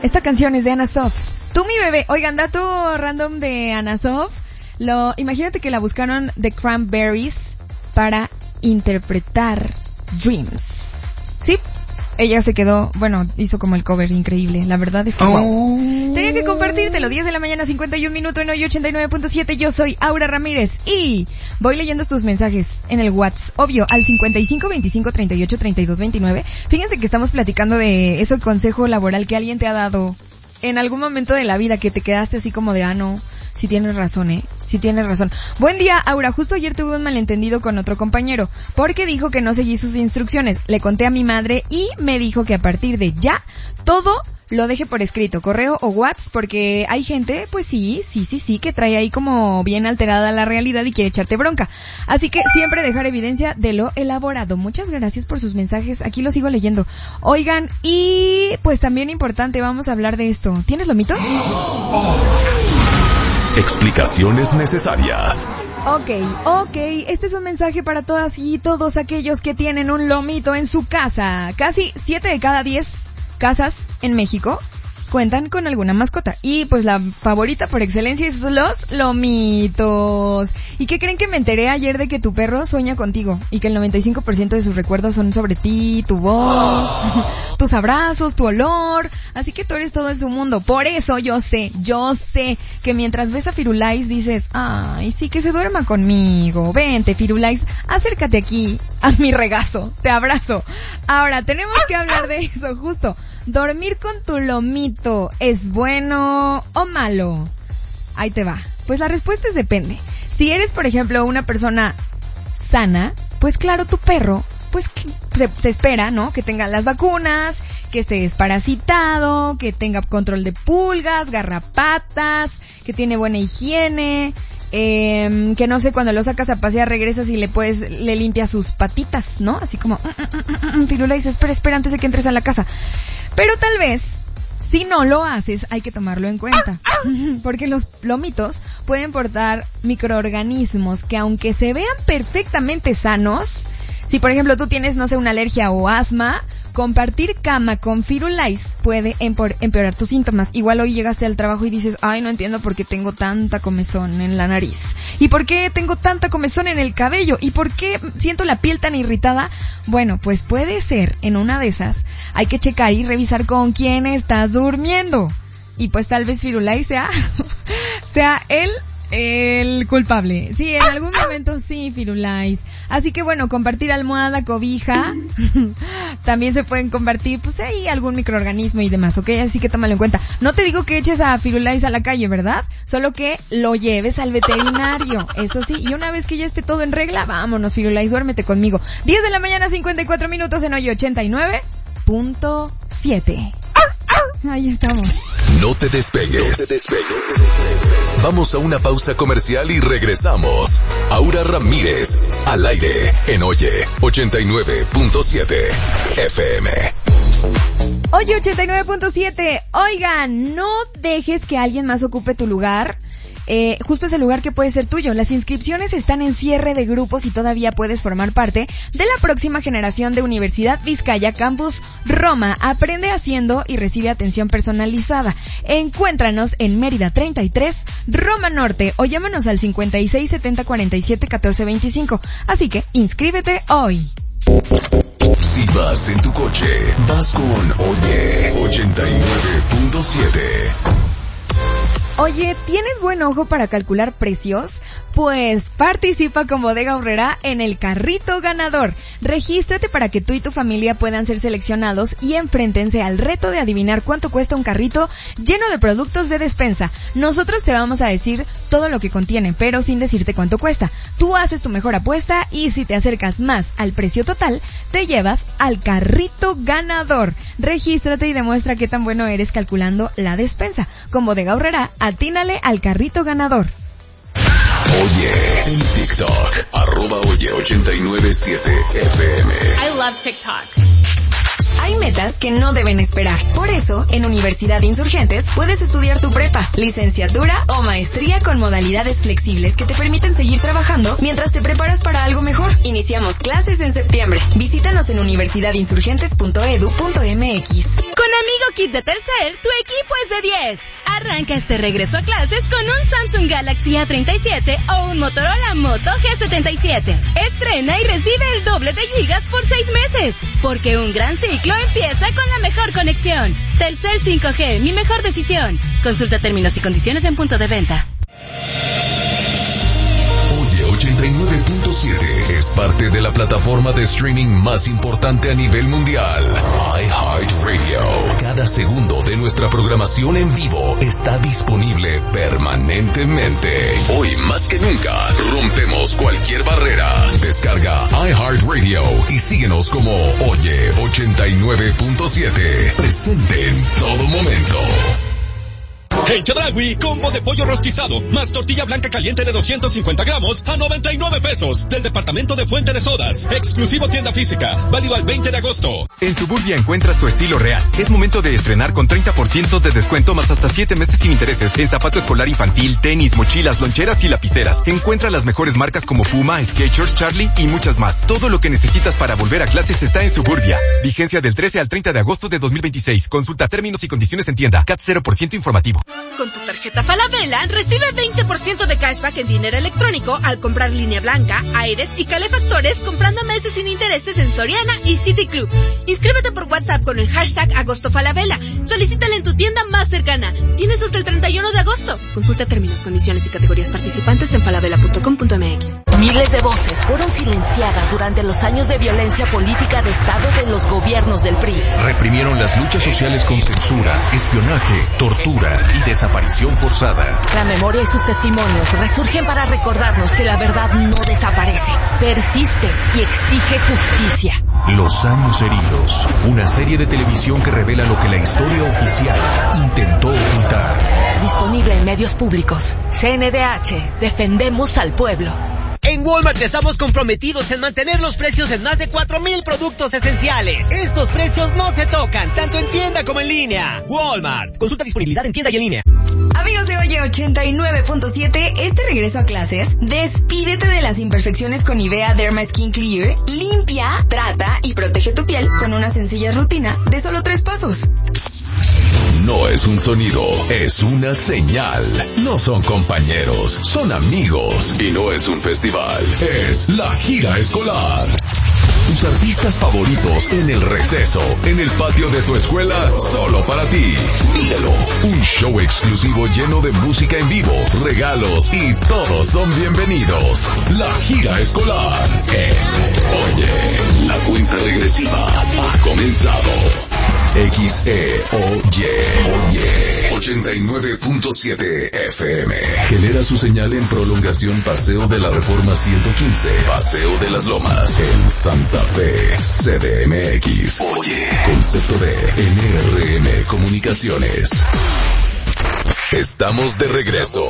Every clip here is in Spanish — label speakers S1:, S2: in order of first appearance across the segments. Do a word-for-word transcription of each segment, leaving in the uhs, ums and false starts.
S1: Esta canción es de Anna Sof. Tú mi bebé. Oigan, dato random de Anna Sof. Lo, imagínate que la buscaron The Cranberries para interpretar Dreams. Sí, ella se quedó, bueno, hizo como el cover increíble. La verdad es que wow. Oh. Tenía que compartírtelo. diez de la mañana, cincuenta y un minutos en hoy ochenta y nueve punto siete. Yo soy Aura Ramírez y voy leyendo tus mensajes en el WhatsApp, obvio, al cincuenta y cinco, veinticinco, treinta y ocho, treinta y dos, veintinueve. Fíjense que estamos platicando de ese consejo laboral que alguien te ha dado en algún momento de la vida, que te quedaste así como de, ah, no, sí tienes razón, eh, sí tienes razón. Buen día, Aura. Justo ayer tuve un malentendido con otro compañero, porque dijo que no seguí sus instrucciones. Le conté a mi madre y me dijo que a partir de ya, todo lo deje por escrito, correo o WhatsApp, porque hay gente, pues sí, sí, sí, sí, que trae ahí como bien alterada la realidad y quiere echarte bronca. Así que siempre dejar evidencia de lo elaborado. Muchas gracias por sus mensajes, aquí los sigo leyendo. Oigan, y pues también importante, vamos a hablar de esto. ¿Tienes lomitos?
S2: Explicaciones necesarias.
S1: Ok, ok, este es un mensaje para todas y todos aquellos que tienen un lomito en su casa. Casi siete de cada diez casas en México cuentan con alguna mascota. Y pues la favorita por excelencia es los lomitos. ¿Y qué creen que me enteré ayer de que tu perro sueña contigo? Y que el noventa y cinco por ciento de sus recuerdos son sobre ti, tu voz, tus abrazos, tu olor. Así que tú eres todo en su mundo. Por eso yo sé, yo sé que mientras ves a Firulais dices, ay, sí, que se duerma conmigo. Vente, Firulais, acércate aquí a mi regazo. Te abrazo. Ahora, tenemos que hablar de eso, justo. ¿Dormir con tu lomito es bueno o malo? Ahí te va. Pues la respuesta es depende. Si eres, por ejemplo, una persona sana, pues claro, tu perro, pues se, se espera, ¿no? Que tenga las vacunas, que esté desparasitado, que tenga control de pulgas, garrapatas, que tiene buena higiene, eh, que no sé, cuando lo sacas a pasear regresas y le puedes, le limpias sus patitas, ¿no? Así como, mm, mm, mm, Pirula dice, espera, espera antes de que entres a la casa. Pero tal vez, si no lo haces, hay que tomarlo en cuenta. Porque los lomitos pueden portar microorganismos que, aunque se vean perfectamente sanos, si por ejemplo tú tienes, no sé, una alergia o asma, compartir cama con Firulais puede empeorar tus síntomas. Igual hoy llegaste al trabajo y dices, ay, no entiendo por qué tengo tanta comezón en la nariz. ¿Y por qué tengo tanta comezón en el cabello? ¿Y por qué siento la piel tan irritada? Bueno, pues puede ser, en una de esas, hay que checar y revisar con quién estás durmiendo. Y pues tal vez Firulais sea, sea él el culpable. Sí, en algún momento sí, Firulais. Así que bueno, compartir almohada, cobija, también se pueden compartir, pues ahí algún microorganismo y demás, ¿ok? Así que tómalo en cuenta. No te digo que eches a Firulais a la calle, ¿verdad? Solo que lo lleves al veterinario, eso sí. Y una vez que ya esté todo en regla, vámonos, Firulais, duérmete conmigo. diez de la mañana, cincuenta y cuatro minutos en hoy ochenta y nueve punto siete. Ahí estamos.
S2: No te despegues. No te despegues. Vamos a una pausa comercial y regresamos. Aura Ramírez, al aire, en Oye, ochenta y nueve punto siete F M.
S1: Oye, ochenta y nueve punto siete. Oigan, no dejes que alguien más ocupe tu lugar. Eh, justo es el lugar que puede ser tuyo. Las inscripciones están en cierre de grupos y todavía puedes formar parte de la próxima generación de Universidad Vizcaya Campus Roma. Aprende haciendo y recibe atención personalizada. Encuéntranos en Mérida treinta y tres, Roma Norte, o llámanos al cincuenta y seis, setenta, cuarenta y siete, catorce, veinticinco. Así que inscríbete hoy.
S2: Si vas en tu coche, vas con Oye, ochenta y nueve punto siete.
S1: Oye, ¿tienes buen ojo para calcular precios? Pues participa con Bodega Aurrera en el Carrito Ganador. Regístrate para que tú y tu familia puedan ser seleccionados y enfréntense al reto de adivinar cuánto cuesta un carrito lleno de productos de despensa. Nosotros te vamos a decir todo lo que contiene, pero sin decirte cuánto cuesta. Tú haces tu mejor apuesta y si te acercas más al precio total, te llevas al Carrito Ganador. Regístrate y demuestra qué tan bueno eres calculando la despensa. Con Bodega Aurrera, atínale al Carrito Ganador.
S2: Oye, en TikTok, arroba Oye ochenta y nueve punto siete F M.
S3: I love TikTok.
S1: Hay metas que no deben esperar. Por eso, en Universidad de Insurgentes puedes estudiar tu prepa, licenciatura o maestría con modalidades flexibles que te permiten seguir trabajando mientras te preparas para algo mejor. Iniciamos clases en septiembre. Visítanos en universidad insurgentes punto edu punto m x.
S3: Con Amigo Kit de Telcel, tu equipo es de diez. Arranca este regreso a clases con un Samsung Galaxy A treinta y siete o un Motorola Moto G setenta y siete. Estrena y recibe el doble de gigas por seis meses. Porque un gran ciclo empieza con la mejor conexión. Telcel cinco G, mi mejor decisión. Consulta términos y condiciones en punto de venta.
S2: Oye ochenta y nueve punto siete es parte de la plataforma de streaming más importante a nivel mundial, iHeartRadio. Cada segundo de nuestra programación en vivo está disponible permanentemente. Hoy más que nunca, rompemos cualquier barrera. Descarga iHeartRadio y síguenos como Oye ochenta y nueve punto siete. Presente en todo momento.
S4: En Chedraui, combo de pollo rostizado, más tortilla blanca caliente de doscientos cincuenta gramos a noventa y nueve pesos. Del departamento de Fuente de Sodas. Exclusivo tienda física. Válido al veinte de agosto.
S5: En Suburbia encuentras tu estilo real. Es momento de estrenar con treinta por ciento de descuento más hasta siete meses sin intereses en zapato escolar infantil, tenis, mochilas, loncheras y lapiceras. Encuentra las mejores marcas como Puma, Skechers, Charlie y muchas más. Todo lo que necesitas para volver a clases está en Suburbia. Vigencia del trece al treinta de agosto de dos mil veintiséis. Consulta términos y condiciones en tienda. C A T cero por ciento informativo.
S3: Con tu tarjeta Falabella, recibe veinte por ciento de cashback en dinero electrónico al comprar línea blanca, aires y calefactores comprando meses sin intereses en Soriana y City Club. Inscríbete por WhatsApp con el hashtag AgostoFalabella. Solicítala en tu tienda más cercana. Tienes hasta el treinta y uno de agosto. Consulta términos, condiciones y categorías participantes en falabella punto com punto m x.
S6: Miles de voces fueron silenciadas durante los años de violencia política de Estado de los gobiernos del P R I.
S2: Reprimieron las luchas sociales con censura, espionaje, tortura y desaparición forzada.
S6: La memoria y sus testimonios resurgen para recordarnos que la verdad no desaparece, persiste y exige justicia.
S2: Los años heridos, una serie de televisión que revela lo que la historia oficial intentó ocultar.
S6: Disponible en medios públicos. C N D H, defendemos al pueblo.
S7: En Walmart estamos comprometidos en mantener los precios en más de cuatro mil productos esenciales. Estos precios no se tocan, tanto en tienda como en línea. Walmart. Consulta disponibilidad en tienda y en línea.
S1: Amigos de Oye ochenta y nueve punto siete, este regreso a clases, despídete de las imperfecciones con Nivea Derma Skin Clear. Limpia, trata y protege tu piel con una sencilla rutina de solo tres pasos.
S2: No es un sonido, es una señal. No son compañeros, son amigos. Y no es un festival, es la gira escolar. Tus artistas favoritos en el receso, en el patio de tu escuela, solo para ti. Pídelo. Un show exclusivo lleno de música en vivo, regalos y todos son bienvenidos. La gira escolar en Oye. La cuenta regresiva ha comenzado. X E O Y, Oye, ochenta y nueve punto siete F M. Genera su señal en prolongación Paseo de la Reforma ciento quince, Paseo de las Lomas, en Santa Fe, C D M X. Oye, concepto de N R M Comunicaciones. Estamos de regreso.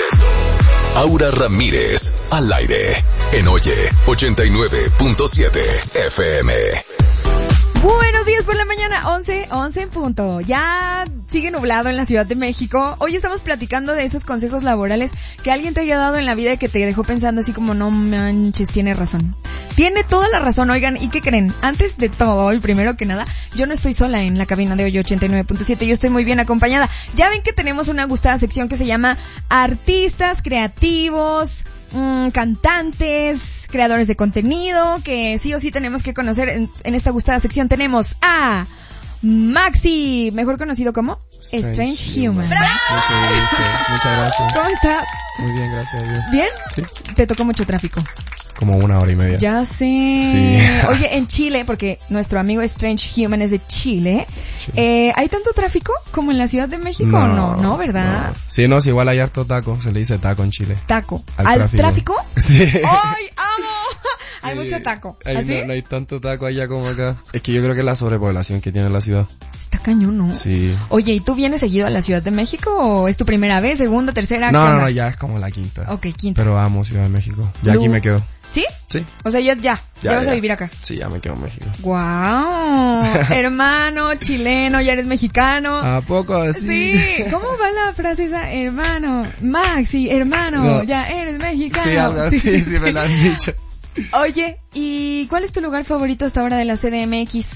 S2: Aura Ramírez, al aire, en Oye, ochenta y nueve punto siete F M.
S1: Buenos días por la mañana, once, once en punto. Ya sigue nublado en la Ciudad de México. Hoy estamos platicando de esos consejos laborales que alguien te haya dado en la vida y que te dejó pensando así como, no manches, tiene razón. Tiene toda la razón, oigan, ¿y qué creen? Antes de todo, y primero que nada, yo no estoy sola en la cabina de Hoy ochenta y nueve punto siete, yo estoy muy bien acompañada. Ya ven que tenemos una gustada sección que se llama Artistas Creativos, mmm, Cantantes, creadores de contenido, que sí o sí tenemos que conocer. En, en esta gustada sección tenemos a Maxi, mejor conocido como Strange, Strange Human.
S8: ¡Bravo! Muchas gracias.
S1: ¿Cómo estás?
S8: Muy bien, gracias a Dios.
S1: ¿Bien?
S8: Sí.
S1: Te tocó mucho tráfico.
S8: Como una hora y media.
S1: Ya sé.
S8: Sí.
S1: Oye, en Chile, porque nuestro amigo Strange Human es de Chile,
S8: Sí.
S1: eh, ¿hay tanto tráfico como en la Ciudad de México? No, no, no ¿verdad?
S8: No. Sí, no, es igual hay harto taco, se le dice taco en Chile.
S1: Taco.
S8: ¿Al,
S1: ¿Al
S8: tráfico?
S1: tráfico?
S8: Sí.
S1: ¡Ay, amo! Hay mucho taco.
S8: Hay,
S1: ¿Así?
S8: no, no hay tanto taco allá como acá. Es que yo creo que es la sobrepoblación que tiene la ciudad.
S1: Está cañón, ¿no?
S8: Sí.
S1: Oye, ¿y tú vienes seguido a la Ciudad de México o es tu primera vez, segunda, tercera?
S8: No,
S1: ¿Qué
S8: no,
S1: onda?
S8: no, ya es como la quinta.
S1: Ok, quinta.
S8: Pero amo Ciudad de México. Ya
S1: Lu-
S8: aquí me quedo.
S1: ¿Sí?
S8: Sí.
S1: O sea, ya, ya, ya,
S8: Ya,
S1: vas
S8: ya.
S1: a vivir acá.
S8: Sí, ya me quedo en México.
S1: ¡Guau! Hermano, chileno, ya eres mexicano.
S8: ¿A poco así?
S1: Sí, ¿cómo va la frase esa? Hermano, Maxi, hermano,
S8: No.
S1: ya eres mexicano.
S8: Sí, algo así, sí, sí me lo han dicho.
S1: Oye, ¿y cuál es tu lugar favorito hasta ahora de la C D M X?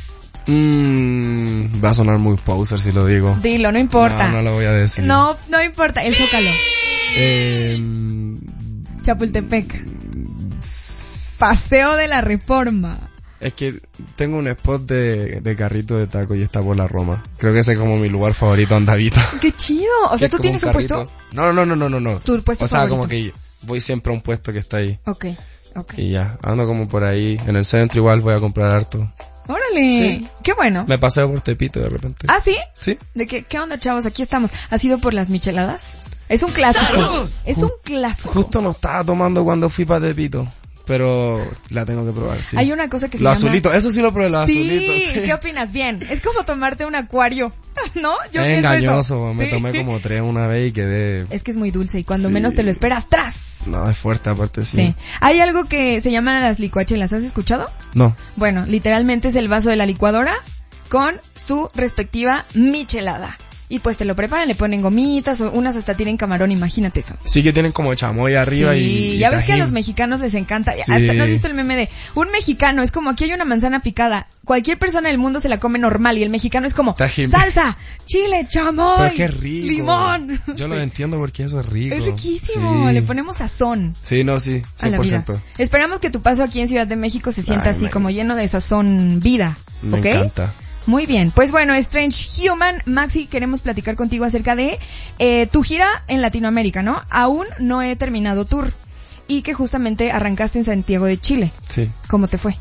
S8: Mmm, va a sonar muy poser si lo digo.
S1: Dilo, no importa.
S8: No, no lo voy a decir.
S1: No, no importa, el Zócalo.
S8: Eh,
S1: Chapultepec. Paseo de la Reforma.
S8: es que tengo un spot de, de carrito de taco y está por la Roma. Creo que ese es como mi lugar favorito andavito.
S1: ¡Qué chido! O sea, ¿tú tienes un puesto?
S8: No, no, no, no, no, no.
S1: ¿Tu puesto
S8: O sea,
S1: favorito?
S8: como que voy siempre a un puesto que está ahí.
S1: Ok, ok.
S8: Y ya, ando como por ahí. En el centro igual voy a comprar harto.
S1: ¡Órale!
S8: Sí.
S1: ¡Qué bueno!
S8: Me paseo por Tepito de repente.
S1: ¿Ah, sí?
S8: Sí.
S1: ¿De qué, qué onda, chavos? Aquí estamos. ¿Has ido por las micheladas? Es un clásico.
S3: ¡Salud!
S1: Es un clásico.
S8: Justo no estaba tomando cuando fui para Tepito. Pero la tengo que probar, sí.
S1: Hay una cosa que se
S8: Lo
S1: llama...
S8: azulito, eso sí lo probé, lo
S1: Sí,
S8: azulito. Sí.
S1: ¿qué opinas? Bien, es como tomarte un acuario, ¿no? Yo
S8: Es
S1: pienso
S8: engañoso,
S1: eso.
S8: me
S1: Sí.
S8: tomé como tres una vez y quedé...
S1: Es que es muy dulce y cuando
S8: Sí.
S1: menos te lo esperas, ¡tras!
S8: No, es fuerte aparte, sí.
S1: Sí. Hay algo que se llama las licuachelas, ¿has escuchado?
S8: No.
S1: Bueno, literalmente es el vaso de la licuadora con su respectiva michelada. Y pues te lo preparan, le ponen gomitas, o unas hasta tienen camarón, imagínate eso.
S8: Sí que tienen como chamoy arriba
S1: sí,
S8: y, y
S1: ya ves que a
S8: tajín.
S1: los mexicanos les encanta.
S8: Sí.
S1: Hasta, ¿no has visto el meme de un mexicano? Es como aquí hay una manzana picada. Cualquier persona del mundo se la come normal y el mexicano es como
S8: Tajín.
S1: salsa, chile, chamoy,
S8: Pero qué rico.
S1: limón.
S8: Yo lo
S1: Sí.
S8: entiendo porque eso es rico.
S1: Es riquísimo,
S8: Sí.
S1: le ponemos sazón
S8: Sí, no, sí,
S1: a la
S8: cien por
S1: vida.
S8: ciento.
S1: Esperamos que tu paso aquí en Ciudad de México se sienta
S8: Ay,
S1: así
S8: me-
S1: como lleno de sazón vida,
S8: Me
S1: ¿ok?
S8: encanta.
S1: Muy bien, pues bueno, Strange Human, Maxi, queremos platicar contigo acerca de eh, tu gira en Latinoamérica, ¿no? Aún no he terminado tour y que justamente arrancaste en Santiago de Chile.
S8: Sí,
S1: ¿Cómo te fue?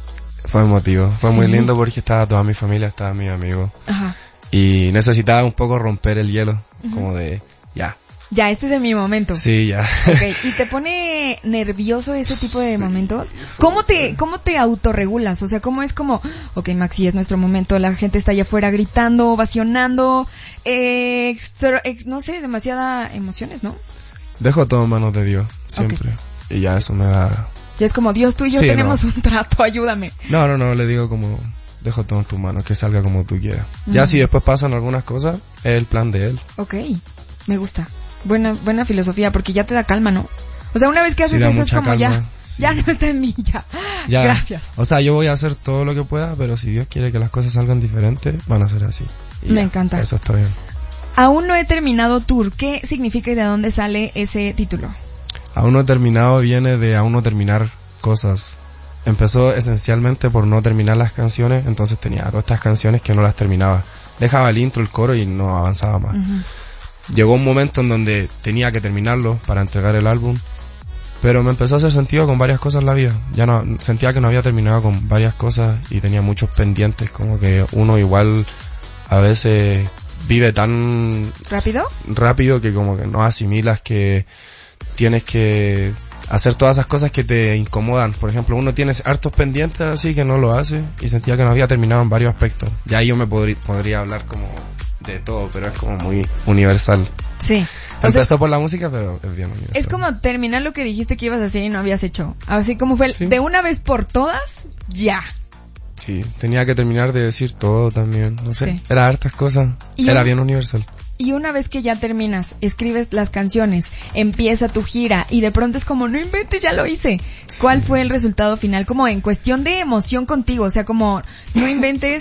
S8: fue emotivo. Fue muy
S1: Sí.
S8: lindo porque estaba toda mi familia, estaba mi amigo.
S1: Ajá.
S8: Y necesitaba un poco romper el hielo.
S1: Ujú.
S8: Como de, ya.
S1: Ya, este es mi momento.
S8: Sí, ya.
S1: Ok, ¿y te pone nervioso ese tipo de
S8: Sí,
S1: momentos? ¿Cómo te, cómo te autorregulas? O sea, ¿cómo es como, ok, Maxi, es nuestro momento, la gente está allá afuera gritando, ovacionando, eh, extra- ex- no sé, demasiadas emociones, ¿no?
S8: Dejo todo en manos de Dios, siempre. Y ya eso me da...
S1: Ya es como, Dios, tú y yo
S8: Sí,
S1: tenemos
S8: no.
S1: un trato, ayúdame.
S8: No, no, no, le digo como... Dejo todo en tus manos, que salga como tú quieras. Ya
S1: Ujú.
S8: si después pasan algunas cosas, es el plan de él.
S1: Ok, me gusta. Buena, buena filosofía, porque ya te da calma, ¿no? O sea, una vez que
S8: Sí,
S1: haces
S8: da
S1: eso es
S8: mucha
S1: como
S8: calma,
S1: ya,
S8: sí.
S1: ya no está en mí, ya.
S8: Ya.
S1: Gracias.
S8: O sea, yo voy a hacer todo lo que pueda, pero si Dios quiere que las cosas salgan diferentes, van a ser así. Y
S1: Me
S8: ya,
S1: encanta.
S8: Eso está bien.
S1: Aún no he terminado tour. ¿Qué significa y de dónde sale ese título?
S8: Aún no terminado viene de aún no terminar cosas. Empezó esencialmente por no terminar las canciones, entonces tenía todas estas canciones que no las terminaba. Dejaba el intro, el coro y no avanzaba más.
S1: Ujú.
S8: Llegó un momento en donde tenía que terminarlo para entregar el álbum, pero me empezó a hacer sentido con varias cosas en la vida. Ya no sentía que no había terminado con varias cosas y tenía muchos pendientes, como que uno igual a veces vive tan
S1: ¿Rápido?
S8: rápido que como que no asimilas que tienes que hacer todas esas cosas que te incomodan. Por ejemplo, uno tiene hartos pendientes así que no lo hace y sentía que no había terminado en varios aspectos. Ya ahí yo me podrí, podría hablar como de todo, pero es como muy universal.
S1: Sí. O sea,
S8: Empezó por la música, pero es bien universal.
S1: es como terminar lo que dijiste que ibas a hacer y no habías hecho. Así como fue el,
S8: Sí.
S1: de una vez por todas, ya.
S8: Sí, tenía que terminar de decir todo también, no sé.
S1: Sí.
S8: Era hartas cosas.
S1: Y
S8: Era
S1: un-
S8: bien universal.
S1: Y una vez que ya terminas, escribes las canciones, empieza tu gira y de pronto es como, no inventes, ya lo hice. ¿Cuál fue el resultado final? Como en cuestión de emoción contigo, o sea, como, no inventes,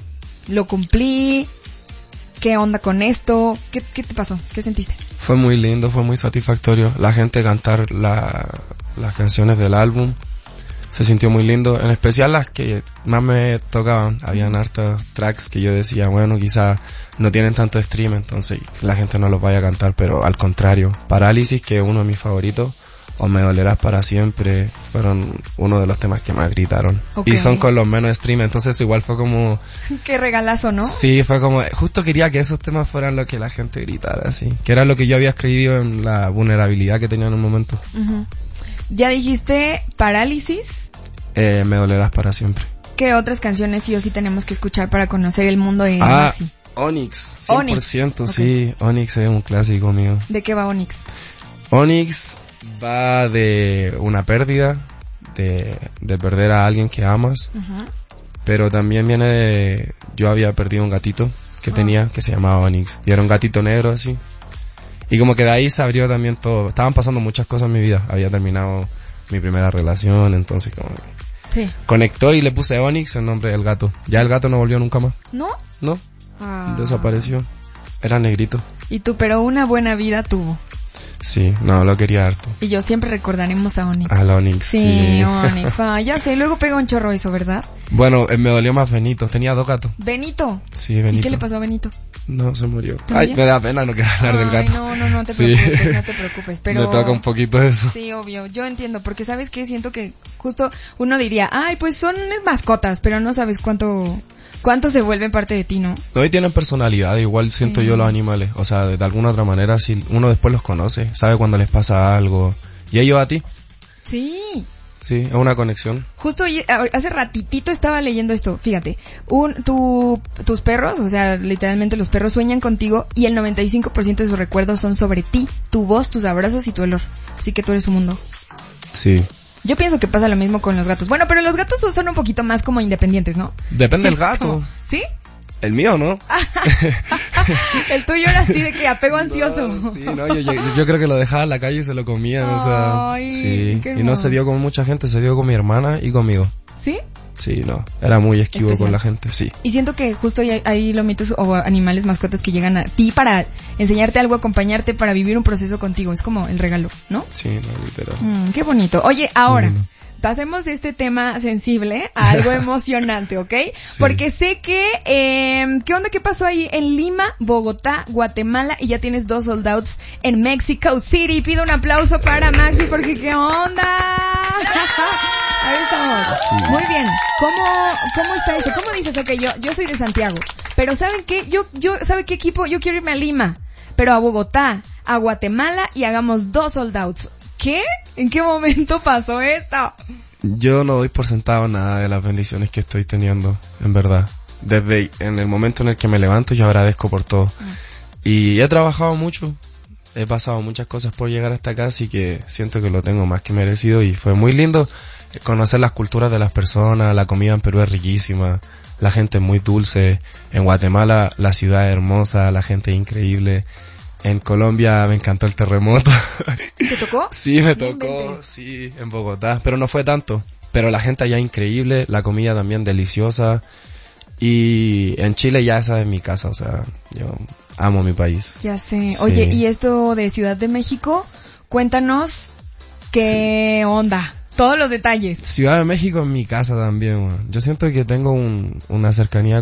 S1: lo cumplí, ¿qué onda con esto? ¿Qué, qué te pasó? ¿Qué sentiste?
S8: Fue muy lindo, fue muy satisfactorio. La gente cantar la, las canciones del álbum se sintió muy lindo, en especial las que más me tocaban. Habían hartos tracks que yo decía, bueno, quizás no tienen tanto stream, entonces la gente no los vaya a cantar, pero al contrario. Parálisis, que es uno de mis favoritos, o Me dolerás para siempre, fueron uno de los temas que más gritaron.
S1: Ok.
S8: Y son con los menos stream, entonces igual fue como...
S1: Qué regalazo, ¿no?
S8: Sí, fue como... Justo quería que esos temas fueran lo que la gente gritara, así. Que era lo que yo había escrito en la vulnerabilidad que tenía en un momento.
S1: Ujú. Ya dijiste Parálisis
S8: Eh, Me dolerás para siempre.
S1: ¿Qué otras canciones sí o sí tenemos que escuchar para conocer el mundo de
S8: Ah,
S1: Masi?
S8: Onyx, cien por ciento,
S1: Onyx.
S8: sí.
S1: Okay.
S8: Onyx es un clásico mío.
S1: ¿De qué va Onyx?
S8: Onyx va de una pérdida, de, de perder a alguien que amas,
S1: Uh-huh.
S8: pero también viene de... Yo había perdido un gatito que
S1: Oh.
S8: tenía, que se llamaba Onyx, y era un gatito negro así. Y como que de ahí se abrió también todo. Estaban pasando muchas cosas en mi vida. Había terminado mi primera relación, entonces como que
S1: Sí.
S8: conectó y le puse Onyx en nombre del gato. Ya el gato no volvió nunca más.
S1: ¿No?
S8: No,
S1: Ah.
S8: desapareció. Era negrito.
S1: Y tú, pero una buena vida tuvo.
S8: Sí, no, lo quería harto.
S1: Y yo siempre recordaremos a Onyx.
S8: Al Onyx,
S1: Sí,
S8: sí.
S1: Onyx. Ah, ya sé, luego pega un chorro eso, ¿verdad?
S8: Bueno, eh, me dolió más Benito. Tenía dos gatos.
S1: Benito.
S8: Sí, Benito.
S1: ¿Y qué le pasó a Benito?
S8: No, se murió.
S1: ¿También?
S8: Ay, me da pena no querer hablar del
S1: Ay,
S8: gato.
S1: no, no, no te
S8: Sí.
S1: preocupes, no te preocupes. Pero...
S8: Me toca un poquito eso.
S1: Sí, obvio, yo entiendo, porque ¿sabes qué? Siento que justo uno diría, ay, pues son mascotas, pero no sabes cuánto cuánto se vuelven parte de ti, ¿no?
S8: No, y tienen personalidad, igual siento
S1: Sí.
S8: yo los animales. O sea, de, de alguna otra manera, si uno después los conoce, sabe cuando les pasa algo. Y ellos a ti.
S1: Sí.
S8: Sí, es una conexión.
S1: Justo oye, hace ratitito estaba leyendo esto, fíjate, un, tu, tus perros, o sea, literalmente los perros sueñan contigo y el noventa y cinco por ciento de sus recuerdos son sobre ti, tu voz, tus abrazos y tu olor. Así que tú eres su mundo.
S8: Sí.
S1: Yo pienso que pasa lo mismo con los gatos. Bueno, pero los gatos son un poquito más como independientes, ¿no?
S8: Depende del gato.
S1: ¿Sí?
S8: El mío, ¿no?
S1: El tuyo era así de que apego ansioso.
S8: No, sí, no, yo, yo, yo creo que lo dejaba en la calle y se lo comían, o sea,
S1: Ay,
S8: sí.
S1: qué
S8: Y no se dio con mucha gente, se dio con mi hermana y conmigo.
S1: ¿Sí?
S8: Sí, no, era muy esquivo
S1: Especial.
S8: con la gente, sí.
S1: Y siento que justo hay, hay lomitos o animales, mascotas que llegan a ti para enseñarte algo, acompañarte, para vivir un proceso contigo. Es como el regalo, ¿no?
S8: Sí, no, literal.
S1: Mm, qué bonito. Oye, ahora,
S8: Mm.
S1: pasemos de este tema sensible a algo emocionante, ¿ok?
S8: Sí.
S1: Porque sé que, eh, ¿qué onda? ¿Qué pasó ahí en Lima, Bogotá, Guatemala? Y ya tienes dos sold outs en Mexico City. Pido un aplauso para Maxi porque ¿qué onda? Ahí estamos.
S8: Sí.
S1: Muy bien. ¿Cómo, cómo está eso? ¿Cómo dices? Ok, yo, yo soy de Santiago. Pero ¿saben qué? Yo, yo, ¿sabe qué equipo? Yo quiero irme a Lima. Pero a Bogotá, a Guatemala y hagamos dos sold outs. ¿Qué? ¿En qué momento pasó esto?
S8: Yo no doy por sentado nada de las bendiciones que estoy teniendo, en verdad. Desde en el momento en el que me levanto, yo agradezco por todo. Y he trabajado mucho, he pasado muchas cosas por llegar hasta acá, así que siento que lo tengo más que merecido y fue muy lindo conocer las culturas de las personas. La comida en Perú es riquísima, la gente es muy dulce. En Guatemala la ciudad es hermosa, la gente es increíble. En Colombia me encantó el terremoto.
S1: ¿Te tocó?
S8: Sí, me
S1: No
S8: tocó,
S1: inventes.
S8: sí, en Bogotá, pero no fue tanto. Pero la gente allá es increíble, la comida también deliciosa. Y en Chile ya esa es mi casa, o sea, yo amo mi país.
S1: Ya sé.
S8: Sí.
S1: Oye, y esto de Ciudad de México, cuéntanos qué onda. Todos los detalles.
S8: Ciudad de México es mi casa también, man. Yo siento que tengo un, una cercanía